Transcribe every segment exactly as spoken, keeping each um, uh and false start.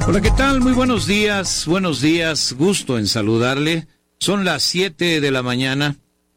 Hola, ¿qué tal? Muy buenos días, buenos días, gusto en saludarle. Son las siete de la mañana,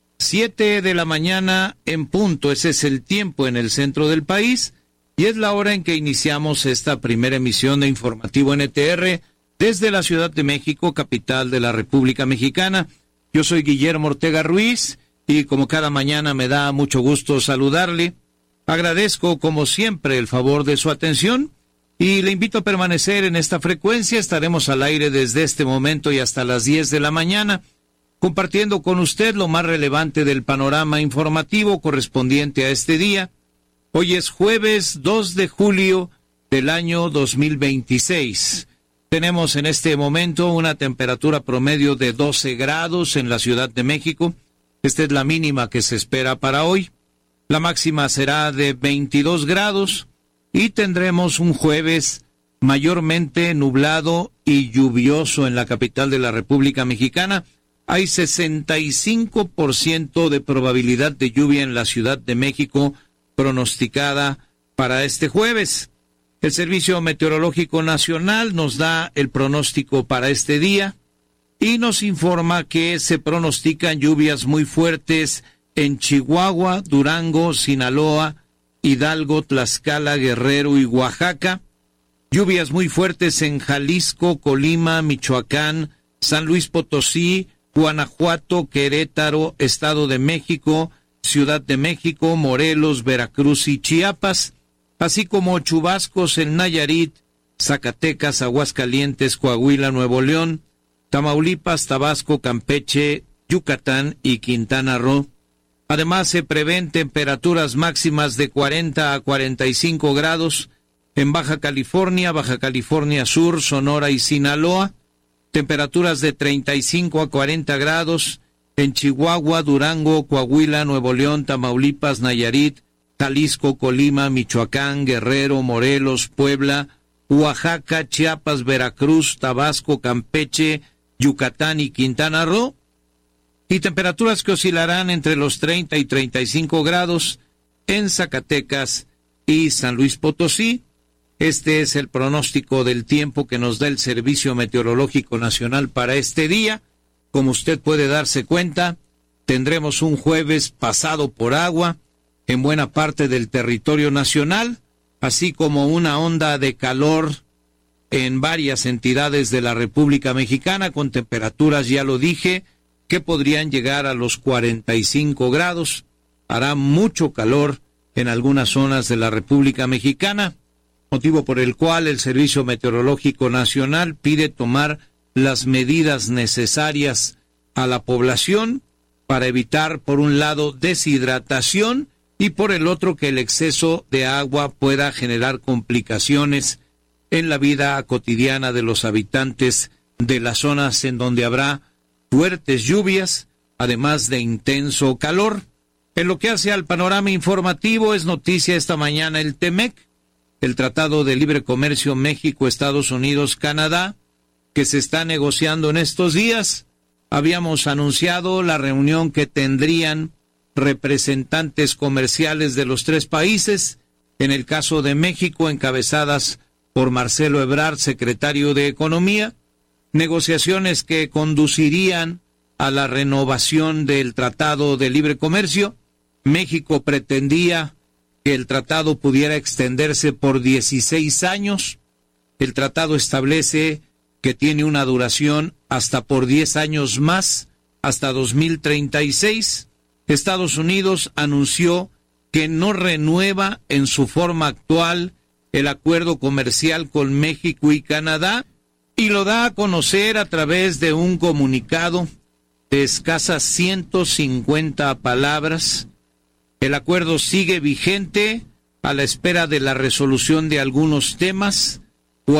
siete de la mañana en punto, ese es el tiempo en el centro del país y es la hora en que iniciamos esta primera emisión de Informativo N T R desde la Ciudad de México, capital de la República Mexicana. Yo soy Guillermo Ortega Ruiz y como cada mañana me da mucho gusto saludarle. Agradezco como siempre el favor de su atención y le invito a permanecer en esta frecuencia. Estaremos al aire desde este momento y hasta las diez de la mañana, compartiendo con usted lo más relevante del panorama informativo correspondiente a este día. Hoy es jueves dos de julio del año dos mil veintiséis. Tenemos en este momento una temperatura promedio de doce grados en la Ciudad de México. Esta es la mínima que se espera para hoy. La máxima será de veintidós grados. Y tendremos un jueves mayormente nublado y lluvioso en la capital de la República Mexicana. Hay sesenta y cinco por ciento de probabilidad de lluvia en la Ciudad de México pronosticada para este jueves. El Servicio Meteorológico Nacional nos da el pronóstico para este día y nos informa que se pronostican lluvias muy fuertes en Chihuahua, Durango, Sinaloa, Hidalgo, Tlaxcala, Guerrero y Oaxaca, lluvias muy fuertes en Jalisco, Colima, Michoacán, San Luis Potosí, Guanajuato, Querétaro, Estado de México, Ciudad de México, Morelos, Veracruz y Chiapas, así como chubascos en Nayarit, Zacatecas, Aguascalientes, Coahuila, Nuevo León, Tamaulipas, Tabasco, Campeche, Yucatán y Quintana Roo. Además, se prevén temperaturas máximas de cuarenta a cuarenta y cinco grados en Baja California, Baja California Sur, Sonora y Sinaloa, temperaturas de treinta y cinco a cuarenta grados en Chihuahua, Durango, Coahuila, Nuevo León, Tamaulipas, Nayarit, Jalisco, Colima, Michoacán, Guerrero, Morelos, Puebla, Oaxaca, Chiapas, Veracruz, Tabasco, Campeche, Yucatán y Quintana Roo. Y temperaturas que oscilarán entre los treinta y treinta y cinco grados en Zacatecas y San Luis Potosí. Este es el pronóstico del tiempo que nos da el Servicio Meteorológico Nacional para este día. Como usted puede darse cuenta, tendremos un jueves pasado por agua en buena parte del territorio nacional, así como una onda de calor en varias entidades de la República Mexicana, con temperaturas, ya lo dije, que podrían llegar a los cuarenta y cinco grados. Hará mucho calor en algunas zonas de la República Mexicana, motivo por el cual el Servicio Meteorológico Nacional pide tomar las medidas necesarias a la población para evitar, por un lado, deshidratación y por el otro, que el exceso de agua pueda generar complicaciones en la vida cotidiana de los habitantes de las zonas en donde habrá fuertes lluvias, además de intenso calor. En lo que hace al panorama informativo, es noticia esta mañana el TEMEC, el Tratado de Libre Comercio México, Estados Unidos, Canadá, que se está negociando en estos días. Habíamos anunciado la reunión que tendrían representantes comerciales de los tres países, en el caso de México, encabezadas por Marcelo Ebrard, secretario de Economía, negociaciones que conducirían a la renovación del Tratado de Libre Comercio. México pretendía que el tratado pudiera extenderse por dieciséis años. El tratado establece que tiene una duración hasta por diez años más, hasta dos mil treinta y seis. Estados Unidos anunció que no renueva en su forma actual el acuerdo comercial con México y Canadá, y lo da a conocer a través de un comunicado de escasas ciento cincuenta palabras. El acuerdo sigue vigente a la espera de la resolución de algunos temas.